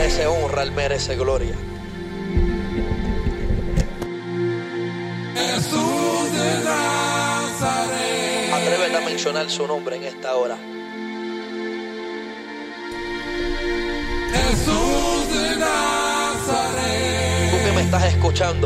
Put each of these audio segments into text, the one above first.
merece honra, Él merece gloria. Jesús de Nazaret. Atrévete a mencionar su nombre en esta hora. Jesús de Nazaret. Tú que me estás escuchando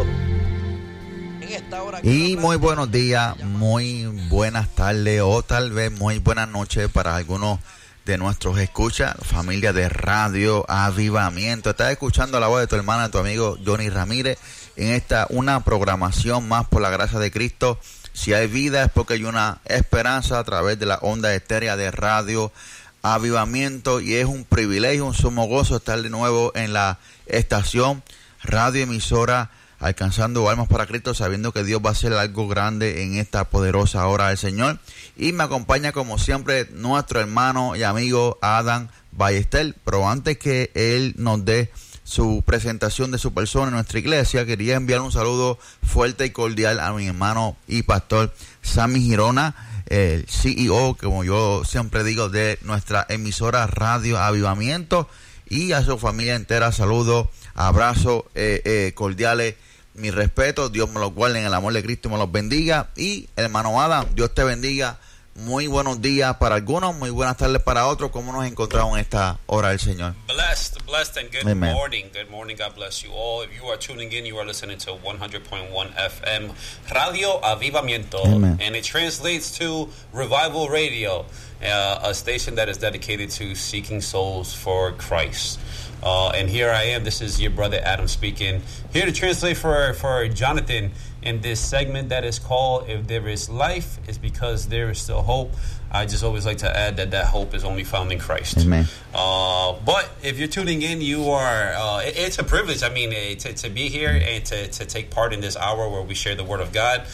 en esta hora. Y muy buenos días, muy buenas tardes o tal vez muy buenas noches para algunos de nuestros escuchas, familia de Radio Avivamiento. Estás escuchando la voz de tu hermana, tu amigo Johnny Ramírez, en esta una programación más por la gracia de Cristo. Si hay vida es porque hay una esperanza a través de la onda etérea de Radio Avivamiento, y es un privilegio, un sumo gozo estar de nuevo en la estación radioemisora alcanzando almas para Cristo, sabiendo que Dios va a hacer algo grande en esta poderosa hora del Señor. Y me acompaña como siempre nuestro hermano y amigo Adam Ballester. Pero antes que él nos dé su presentación de su persona en nuestra iglesia, quería enviar un saludo fuerte y cordial a mi hermano y pastor Sammy Girona, el CEO, como yo siempre digo, de nuestra emisora Radio Avivamiento, y a su familia entera. Saludos, abrazos cordiales, mi respeto. Dios me los guarde en el amor de Cristo y me los bendiga. Y hermano Adam, Dios te bendiga. Muy buenos días para algunos, muy buenas tardes para otros. ¿Cómo nos encontramos en esta hora del Señor? Blessed and good Amen. morning. Good morning. God bless you all. If you are tuning in, you are listening to 100.1 FM Radio Avivamiento. Amen. And it translates to Revival Radio, a station that is dedicated to seeking souls for Christ. And here I am. This is your brother Adam speaking, here to translate for Jonathan in this segment that is called If There Is Life, It's Because There Is Still Hope. I just always like to add that hope is only found in Christ. Amen. But if you're tuning in, you are, it's a privilege. I mean, to be here and to take part in this hour where we share the Word of God.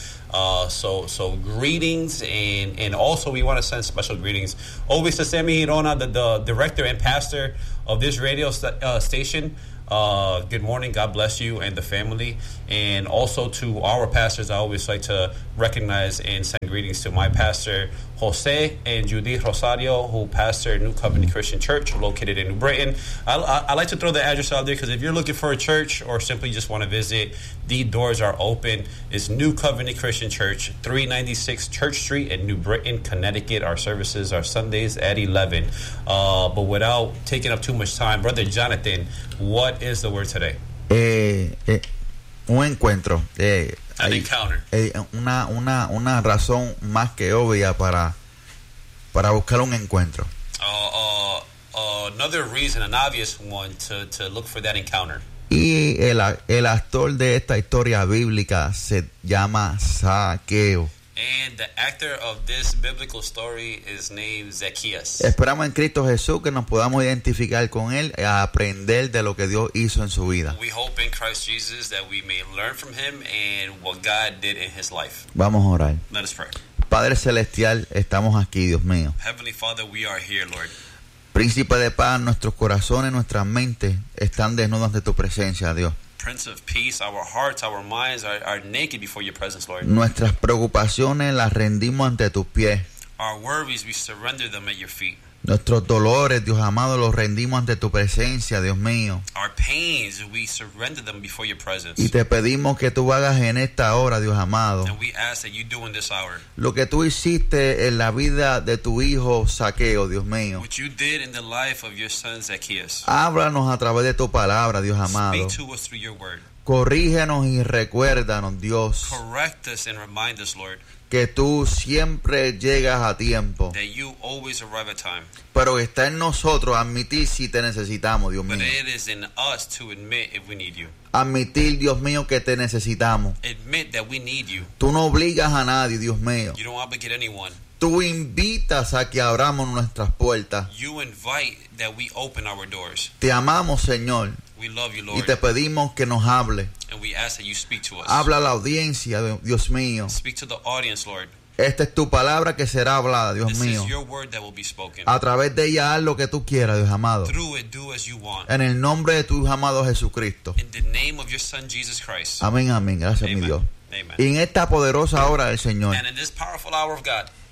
So greetings, and also we want to send special greetings always to Sammy Girona, the director and pastor of this radio station. Good morning, God bless you and the family. And also to our pastors, I always like to recognize and send greetings to my pastor Jose and Judith Rosario, who pastor New Covenant Christian Church located in New Britain. I like to throw the address out there because if you're looking for a church or simply just want to visit, the doors are open. It's New Covenant Christian Church, 396 Church Street in New Britain, Connecticut. Our services are Sundays at 11. But without taking up too much time, Brother Jonathan, what is the word today? Un encuentro. An encounter. Una razón más que obvia para buscar un encuentro. Another reason, an obvious one, to look for that encounter. Y el actor de esta historia bíblica se llama Zaqueo. And the actor of this biblical story is named Zacchaeus. Esperamos en Cristo Jesús que nos podamos identificar con él y aprender de lo que Dios hizo en su vida. We hope in Christ Jesus that we may learn from him and what God did in his life. Vamos a orar. Let us pray. Padre Celestial, estamos aquí, Dios mío. Heavenly Father, we are here, Lord. Príncipe de paz, nuestros corazones, nuestras mentes están desnudos ante tu presencia, Dios. Prince of Peace, our hearts, our minds are naked before your presence, Lord. Nuestras preocupaciones las rendimos ante tus pies. Our worries, we surrender them at your feet. Nuestros dolores, Dios amado, los rendimos ante tu presencia, Dios mío. Our pains, we surrender them before your presence. Y te pedimos que tú hagas en esta hora, Dios amado, And we ask that you do in this hour lo que tú hiciste en la vida de tu hijo Zaqueo, Dios mío. what you did in the life of your son Zacchaeus. Háblanos a través de tu palabra, Dios amado. Speak to us through your word. Corrígenos y recuérdanos, Dios, Correct us and remind us, Lord, que tú siempre llegas a tiempo, that you always arrive at time. pero está en nosotros admitir si te necesitamos, Dios But mío. it is in us to admit if we need you. Admitir, Dios mío, que te necesitamos. Admit that we need you. Tú no obligas a nadie, Dios mío. You don't obligate anyone. Tú invitas a que abramos nuestras puertas. You invite that we open our doors. Te amamos, Señor, We love you, y Lord, te pedimos que nos hable. and we ask that you speak to us. Habla a la audiencia, Dios mío. Speak to the audience, Lord. Esta es tu palabra que será hablada, Dios This mío. is your word that will be spoken. A través de ella haz lo que tú quieras, Dios amado. Through it, do as you want. En el nombre de tu amado Jesucristo. In the name of your son, Jesus Christ. Amén, amén. Gracias, mi Amen. Dios. Amen. Y en esta poderosa hora del Señor, And in this powerful hour of God,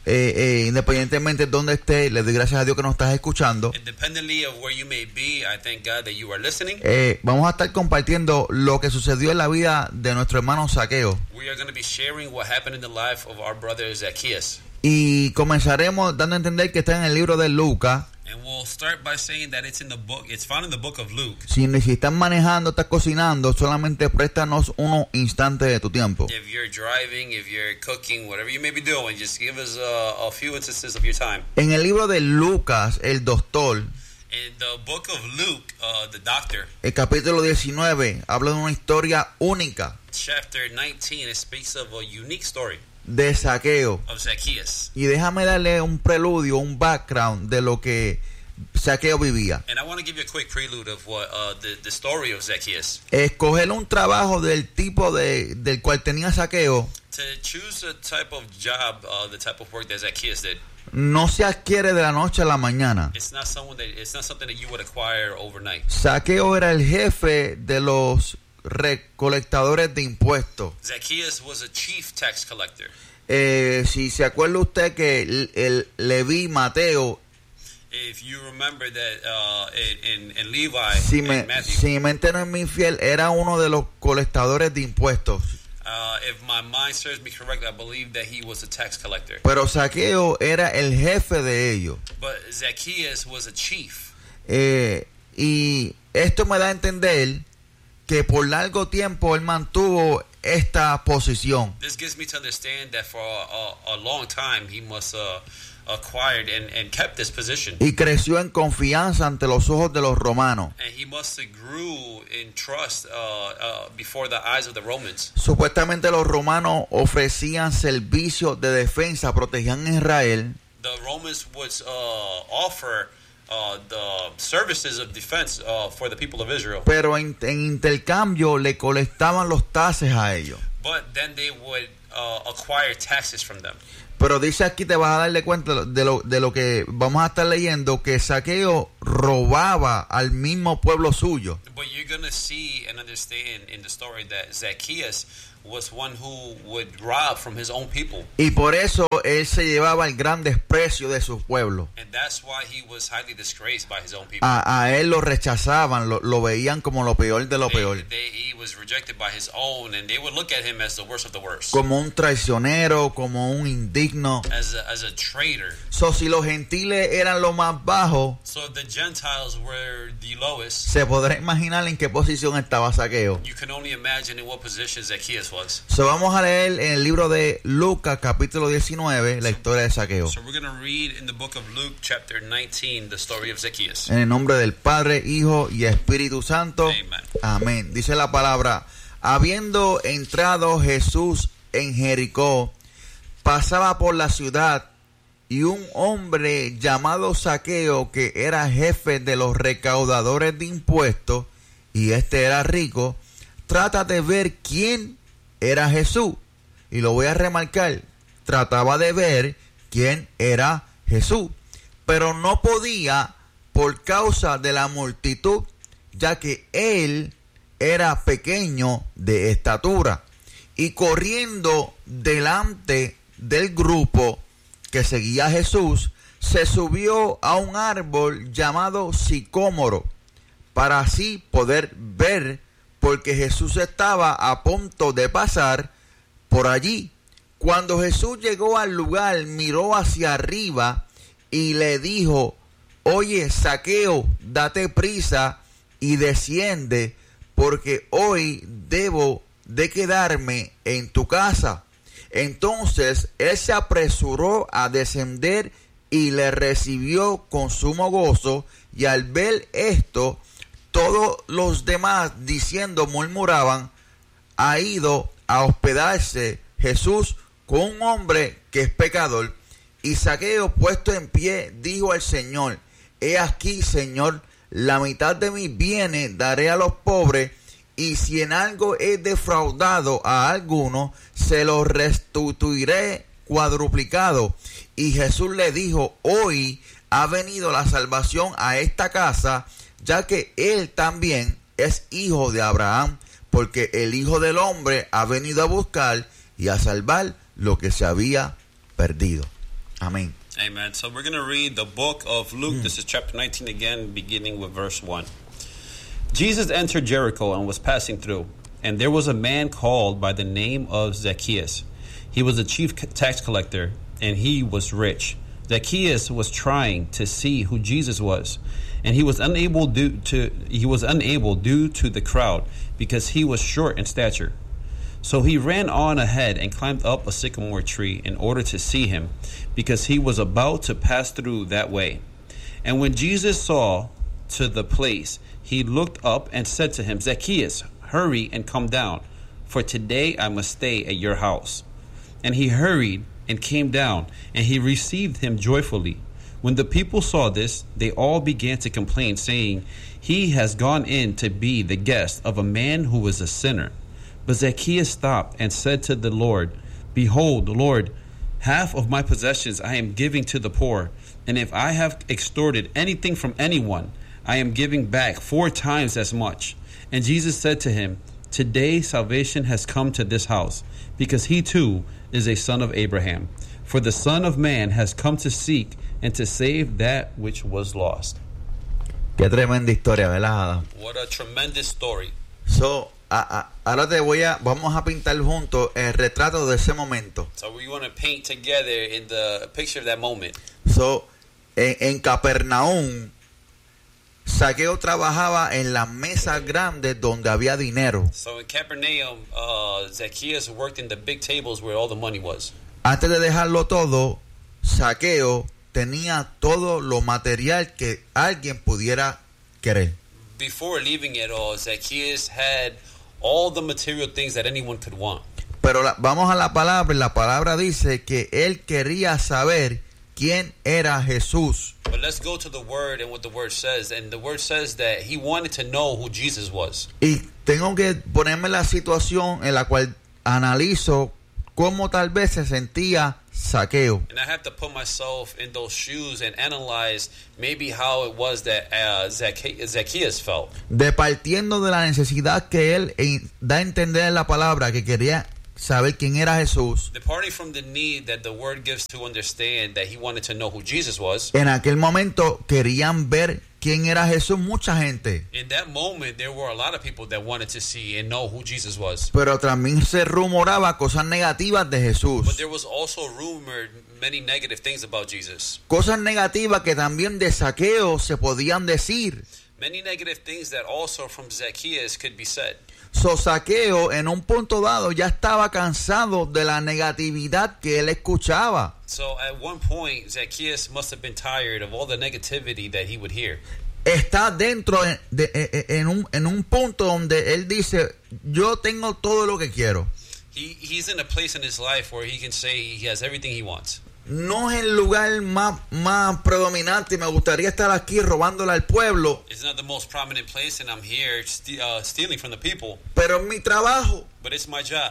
independientemente de donde esté, le doy gracias a Dios que nos estás escuchando. Independently of where you may be, I thank God that you are listening. Vamos a estar compartiendo lo que sucedió en la vida de nuestro hermano Zaqueo. We are going to be sharing what happened in the life of our brother Zacchaeus. Y comenzaremos dando a entender que está en el libro de Lucas. And we'll start by saying that it's found in the book of Luke. Si están manejando, estás cocinando, solamente préstanos unos instantes de tu tiempo. If you're driving, if you're cooking, whatever you may be doing, just give us a few instances of your time. En el libro de Lucas, el doctor, In the book of Luke, the doctor, el capítulo 19, habla de una historia única chapter 19, it speaks of a unique story de Zaqueo. of Zacchaeus. Y déjame darle un preludio, un background de lo que Zaqueo vivía. And I want to give you a quick prelude of what the story of Zacchaeus. Escoger un trabajo del tipo del cual tenía Zaqueo To choose a type of job, the type of work that Zacchaeus did, no se adquiere de la noche a la mañana. it's not something that you would acquire overnight. Zaqueo era el jefe de los recolectadores de impuestos. Zacchaeus was a chief tax collector. Si se acuerda usted que el Leví Mateo, If you remember that in Levi si and Matthew, mi mente no es muy fiel, era uno de los colectadores de impuestos. if my mind serves me correct, I believe that he was a tax collector. Pero Zaqueo era el jefe de ellos. But Zacchaeus was a chief. Y esto me da a entender que por largo tiempo él mantuvo esta posición. This gives me to understand that for a long time he must acquired and kept this position. Y creció en confianza ante los ojos de los romanos. And he must have grew in trust before the eyes of the Romans. Supuestamente los romanos ofrecían servicios de defensa, protegían a Israel. The Romans would offer the services of defense for the people of Israel. Pero en intercambio le colectaban los taxes a ellos. But then they would acquire taxes from them. Pero dice aquí, te vas a darle cuenta de lo que vamos a estar leyendo, que Zaqueo robaba al mismo pueblo suyo. But you're going to see and understand in the story that Zacchaeus was one who would rob from his own people. Y por eso él se llevaba el gran desprecio de su pueblo. And that's why he was highly disgraced by his own people. A él lo rechazaban, lo veían como lo peor de lo peor. He was rejected by his own, and they would look at him as the worst of the worst. Como un traicionero, como un indigno. As a traitor. So, si los gentiles eran lo más bajo, So if the Gentiles were the lowest, se podrá imaginar en qué posición estaba Zaqueo. you can only imagine in what position Zacchaeus was. So, vamos a leer en el libro de Lucas, capítulo 19, la historia de Zaqueo. So we're going to read in the book of Luke, chapter 19, the story of Zacchaeus. En el nombre del Padre, Hijo y Espíritu Santo. Amen. Amén. Dice la palabra: habiendo entrado Jesús en Jericó, pasaba por la ciudad, y un hombre llamado Zaqueo, que era jefe de los recaudadores de impuestos, y este era rico, trata de ver quién era Jesús. Y lo voy a remarcar, trataba de ver quién era Jesús, pero no podía por causa de la multitud, ya que él era pequeño de estatura. Y corriendo delante del grupo que seguía a Jesús, se subió a un árbol llamado sicómoro, para así poder ver, porque Jesús estaba a punto de pasar por allí. Cuando Jesús llegó al lugar, miró hacia arriba y le dijo: oye, Zaqueo, date prisa y desciende, porque hoy debo de quedarme en tu casa. Entonces él se apresuró a descender y le recibió con sumo gozo. Y al ver esto, todos los demás diciendo murmuraban: ha ido a hospedarse Jesús con un hombre que es pecador. Y Zaqueo, puesto en pie, dijo al Señor: he aquí, Señor, la mitad de mis bienes daré a los pobres, y si en algo he defraudado a alguno, se lo restituiré cuadruplicado. Y Jesús le dijo: hoy ha venido la salvación a esta casa, ya que él también es hijo de Abraham, porque el Hijo del Hombre ha venido a buscar y a salvar lo que se había perdido. Amén. Amen. So we're going to read the book of Luke. This is chapter 19 again, beginning with verse 1. Jesus entered Jericho and was passing through. And there was a man called by the name of Zacchaeus. He was a chief tax collector, and he was rich. Zacchaeus was trying to see who Jesus was, and he was unable due to the crowd, because he was short in stature. So he ran on ahead and climbed up a sycamore tree in order to see him, because he was about to pass through that way. And when Jesus saw to the place, he looked up and said to him, Zacchaeus, hurry and come down, for today I must stay at your house. And he hurried and came down, and he received him joyfully. When the people saw this, they all began to complain, saying, he has gone in to be the guest of a man who is a sinner. But Zacchaeus stopped and said to the Lord, behold, Lord, half of my possessions I am giving to the poor, and if I have extorted anything from anyone, I am giving back 4 times as much. And Jesus said to him, today salvation has come to this house, because he too is a son of Abraham. For the Son of Man has come to seek and to save that which was lost. Qué tremenda historia, ¿verdad? What a tremendous story. So, ahora vamos a pintar juntos el retrato de ese momento. So we want to paint together in the picture of that moment. So, en Capernaum, Zaqueo trabajaba en las mesas grandes donde había dinero. So in Capernaum, Zacchaeus worked in the big tables where all the money was. Antes de dejarlo todo, Zaqueo tenía todo lo material que alguien pudiera querer. Before leaving it all, Zacchaeus had all the material things that anyone could want. Pero vamos a la palabra, y la palabra dice que él quería saber quién era Jesús. But let's go to the word and what the word says. And the word says that he wanted to know who Jesus was. Y tengo que ponerme en la situación en la cual analizo cómo tal vez se sentía Zaqueo. And I have to put myself in those shoes and analyze maybe how it was that Zacchaeus felt. Partiendo de la necesidad que él da a entender en la palabra que quería saber quién era Jesús. Departing from the need that the word gives to understand that he wanted to know who Jesus was. En aquel momento querían ver quién era Jesús mucha gente. In that moment there were a lot of people that wanted to see and know who Jesus was. Pero también se rumoraba cosas negativas de Jesús. But there was also rumored many negative things about Jesus. Cosas negativas que también de Zaqueo se podían decir. Many negative things that also from Zacchaeus could be said. So Zaqueo en un punto dado ya estaba cansado de la negatividad que él escuchaba. So at one point Zacchaeus must have been tired of all the negativity that he would hear. Está dentro en un punto donde él dice, yo tengo todo lo que quiero. He's in a place in his life where he can say he has everything he wants. No es el lugar más predominante. Me gustaría estar aquí robándole al pueblo. It's not the most prominent place, and I'm here stealing from the people. Pero es mi trabajo. But it's my job.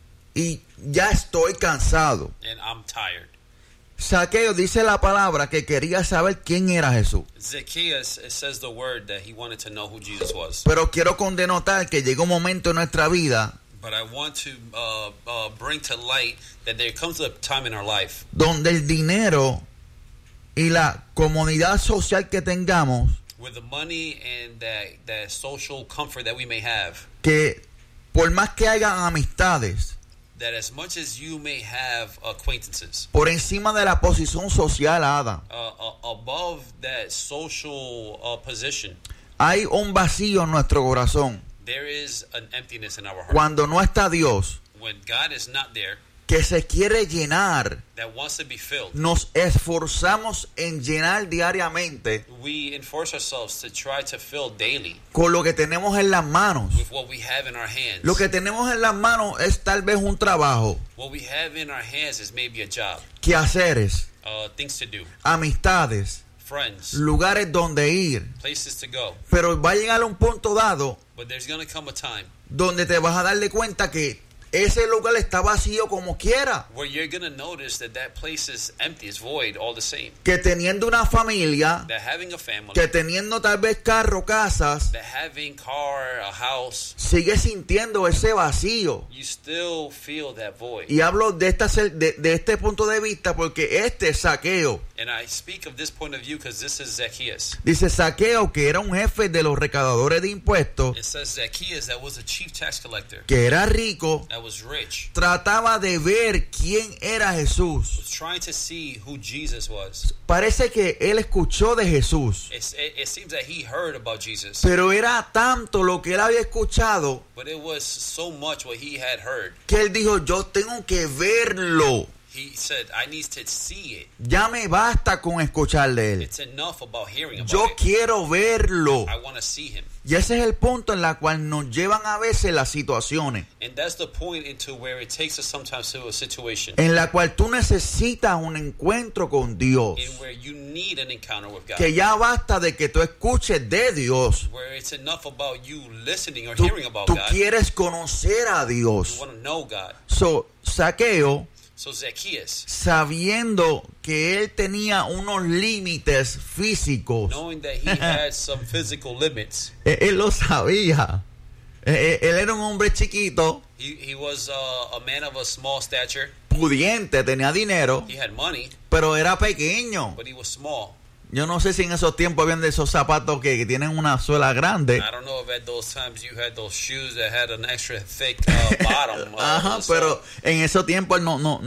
Y ya estoy cansado. And I'm tired. Zaqueo dice la palabra que quería saber quién era Jesús. Zacchaeus, it says the word that he wanted to know who Jesus was. Pero quiero condenar que llega un momento en nuestra vida. But I want to bring to light that there comes a time in our life donde el dinero y la comodidad social que tengamos, with the money and that social comfort that we may have, que por más que haya amistades, that as much as you may have acquaintances, por encima de la posición social, Ada, above that social position, hay un vacío en nuestro corazón. There is an emptiness in our heart. Cuando no está Dios, when God is not there, que se quiere llenar, that wants to be filled, nos esforzamos en llenar diariamente, we enforce ourselves to try to fill daily con lo que tenemos en las manos. with what we have in our hands. Lo que tenemos en las manos es tal vez un trabajo, What we have in our hands is maybe a job, quehaceres, things to do, amistades, friends, lugares donde ir. places to go. Pero va a llegar a un punto dado But there's going to come a time donde te vas a darle cuenta que ese lugar está vacío como quiera. where you're going to notice that that place is empty, it's void all the same. Que teniendo una familia, That having a family, que teniendo tal vez carro, casas, that having car, a house, sigue sintiendo ese vacío. you still feel that void. Y hablo de este punto de vista porque este Zaqueo, And I speak of this point of view because this is Zacchaeus. dice Zaqueo, que era un jefe de los recaudadores de impuestos, It says Zacchaeus, that was a chief tax collector, que era rico, that was rich, trataba de ver quién era Jesús. was trying to see who Jesus was. Parece que él escuchó de Jesús, It seems that he heard about Jesus, pero era tanto lo que él había escuchado but it was so much what he had heard. que él dijo, yo tengo que verlo. He said, I need to see it. Ya me basta con escuchar de él. It's enough about hearing about Yo it. quiero verlo. I want to see him. Y ese es el punto en el cual nos llevan a veces las situaciones, And that's the point into where it takes us sometimes to a situation en la cual tú necesitas un encuentro con Dios. in where you need an encounter with God. Que ya basta de que tú escuches de Dios. Where it's enough about you listening or Tú, hearing about tú God. quieres conocer a You Dios. want to know God. So, Zaqueo, So Zacchaeus, sabiendo que él tenía unos límites físicos, knowing that he had some physical limits, él lo sabía. Él era un hombre chiquito, he was a man of a small stature. pudiente, tenía dinero, He had money, pero era pequeño. but he was small. Yo no sé si en esos tiempos habían de esos zapatos que tienen una suela grande. I don't know if at those times you had those shoes that had an extra thick bottom. Ajá, so- pero en esos tiempos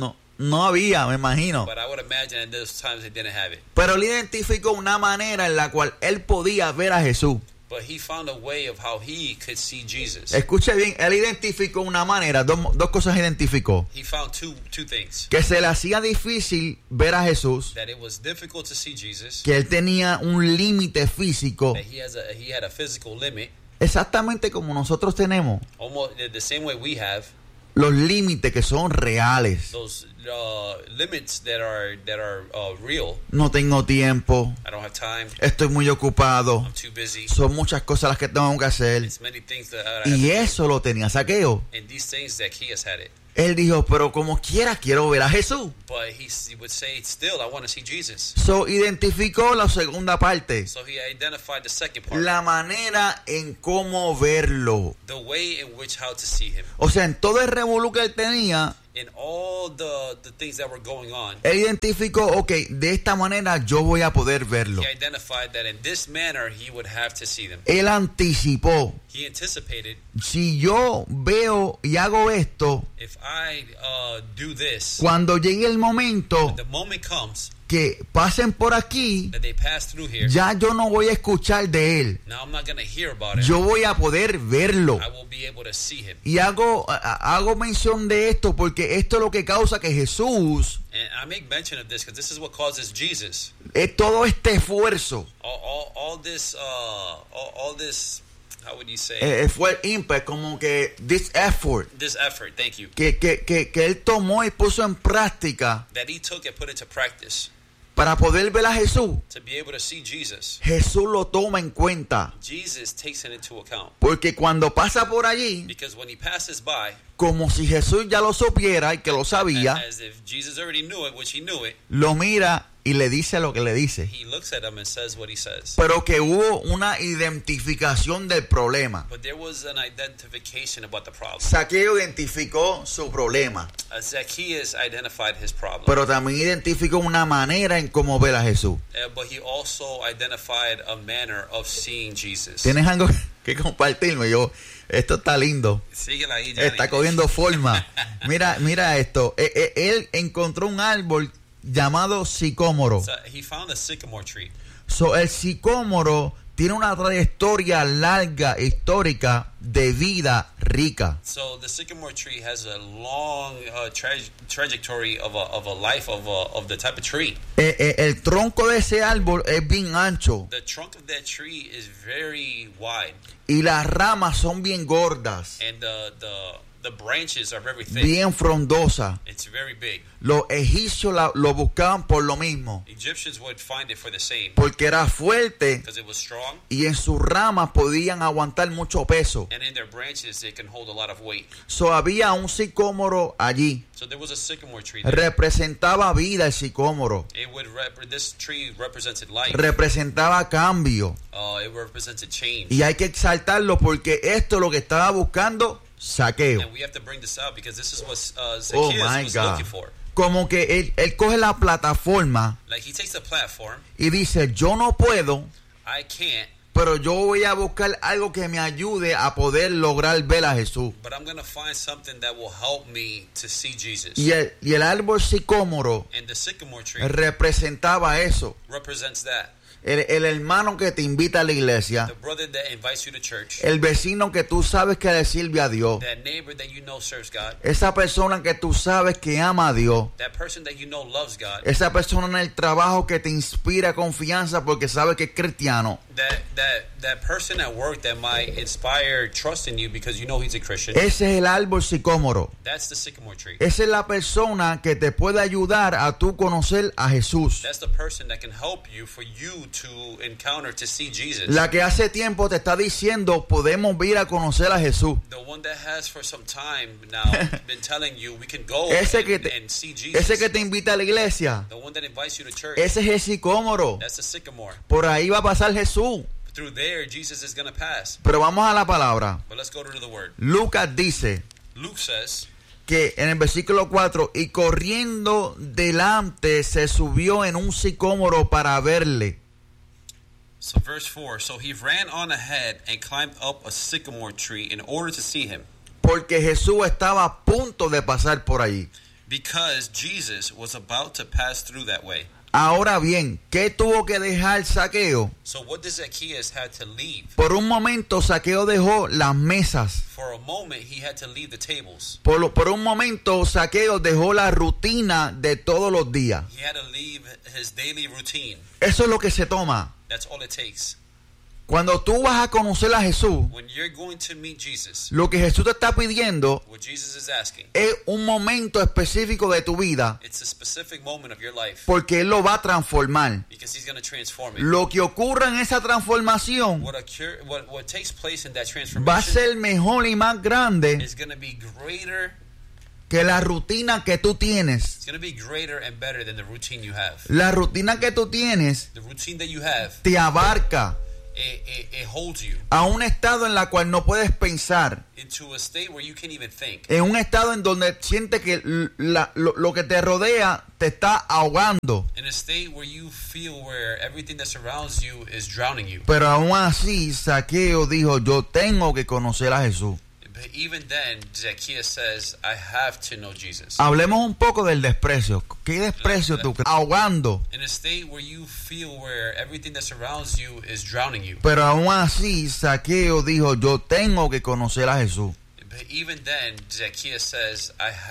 no había, me imagino. But I would imagine at those times they didn't have it. Pero él identificó una manera en la cual él podía ver a Jesús. But he found a way of how he could see Jesus. Escuche bien, él identificó una manera, dos cosas identificó. He found two things. Que se le hacía difícil ver a Jesús, That it was difficult to see Jesus. que él tenía un límite físico, That he had a physical limit, exactamente como nosotros tenemos almost the same way we have los límites que son reales. those limits that are real. No tengo tiempo, I don't have time. estoy muy ocupado, I'm too busy. son muchas cosas las que tengo que hacer. It's many things that I have to Y do. eso lo tenía Zaqueo. And these things Zacchaeus had it. Él dijo, pero como quiera quiero ver a Jesús. But he would say, still, I want to see Jesus. So identificó la segunda parte, So he identified the second part. la manera en cómo verlo. The way in which how to see him. O sea, en todo el revolú que él tenía, In all the things that were going on, él identificó, ok, de esta manera yo voy a poder verlo. he identified that in this manner he would have to see them. Él anticipó, He anticipated, si yo veo y hago esto, if I do this, cuando llegue el momento the moment comes que pasen por aquí, that they pass through here, ya yo no voy a escuchar de él. now I'm not going to hear about it. Yo voy a poder verlo. I will be able to see him. Y hago mención de esto porque esto es lo que causa que Jesús, And I make mention of this because this is what causes Jesus. todo este esfuerzo, All this, how would you say? fue el ímpetu, como que this effort, This effort, thank you, que él tomó y puso en práctica that he took and put into practice para poder ver a Jesús. to be able to see Jesus. Jesús lo toma en cuenta, Jesus takes it into account porque cuando pasa por allí, because when he passes by, como si Jesús ya lo supiera y que lo sabía, as if Jesus already knew it, which he knew it, lo mira y le dice lo que le dice. he looks at him and says what he says. Pero que hubo una identificación del problema. But there was an identification about the problem. Zaqueo identificó su problema, Zacchaeus identified his problem, pero también identificó una manera en cómo ver a Jesús. but he also identified a manner of seeing Jesus. ¿Tienes algo que compartirme? Esto está lindo. Síguela ahí, Johnny. Está cogiendo forma. Mira esto. Él encontró un árbol llamado sicómoro. So he found a sycamore tree. El sicómoro tiene una trayectoria larga, histórica, de vida rica. So the sycamore tree has a long trajectory of a life of the type of tree. El tronco de ese árbol es bien ancho The trunk of that tree is very wide, y las ramas son bien gordas. and The branches are very thick. bien frondosa. It's very big. Los egipcios lo buscaban por lo mismo, Egyptians would find it for the same porque era fuerte because it was strong, y en sus ramas podían aguantar mucho peso. and in their branches they can hold a lot of weight. So había un sicómoro allí. So there was a sycamore tree there. Representaba vida el sicómoro. This tree represented life. Representaba cambio. It represented change. Y hay que exaltarlo porque esto es lo que estaba buscando Saqueo. And we have to bring this out because this is what Oh Zacchaeus my was God. looking for. Como que él coge la plataforma Like he takes the platform. y dice, yo no puedo, I can't, pero yo voy a buscar algo que me ayude a poder lograr ver a Jesús. but I'm going to find something that will help me to see Jesus. Y el árbol sicómoro And the sycamore tree representaba eso. represents that. El hermano que te invita a la iglesia, The brother that invites you to church. el vecino que tú sabes que le sirve a Dios, That neighbor that you know serves God. esa persona que tú sabes que ama a Dios, That person that you know loves God. esa persona en el trabajo que te inspira confianza porque sabe que es cristiano. That person at work that might inspire trust in you because you know he's a Christian. Ese es el árbol sicómoro. That's the sycamore tree. Esa es la persona que te puede ayudar a tú conocer a Jesús. That's the person that can help you for you to encounter, to see Jesus. La que hace tiempo te está diciendo podemos ir a conocer a Jesús. The one that has for some time now been telling you we can go and see Jesus. Ese que te invita a la iglesia, The one that invites you to church. ese es el sicómoro. That's the sycamore. Por ahí va a pasar Jesús. Through there, Jesus is going to pass. Pero vamos a la palabra. But let's go to the word. Lucas dice Luke says, que en el versículo 4, y corriendo delante se subió en un sicómoro para verle. so verse 4, so he ran on ahead and climbed up a sycamore tree in order to see him, Porque Jesús estaba a punto de pasar por allí. because Jesus was about to pass through that way. Ahora bien, ¿qué tuvo que dejar Saqueo? So what does Zacchaeus had to leave? Por un momento Saqueo dejó las mesas. For a moment, he had to leave the tables. Por un momento Saqueo dejó la rutina de todos los días. He had to leave his daily routine. Eso es lo que se toma. That's all it takes. Cuando tú vas a conocer a Jesús, When you're going to meet Jesus, lo que Jesús te está pidiendo what Jesus is asking, es un momento específico de tu vida, it's a specific moment of your life porque Él lo va a transformar. because he's going to transform it. Lo que ocurra en esa transformación What takes place in that va a transformation ser mejor y más grande is going to be greater. que la rutina que tú tienes. It's going to be greater and better than the routine you have. La rutina que tú tienes The routine that you have, te abarca it holds you a un estado en la cual no puedes pensar, into a state where you can't even think. en un estado en donde sientes que lo que te rodea te está ahogando. In a state where you feel where everything that surrounds you is drowning you. Pero aún así Saqueo dijo, yo tengo que conocer a Jesús. But even then, Zacchaeus says, I have to know Jesus. Hablemos un poco del desprecio. ¿Qué desprecio tú crees? Ahogando. In a state where you feel where everything that surrounds you is drowning you. Pero aún así Saqueo dijo, yo tengo que conocer a Jesús. But even then, Zacchaeus says, I have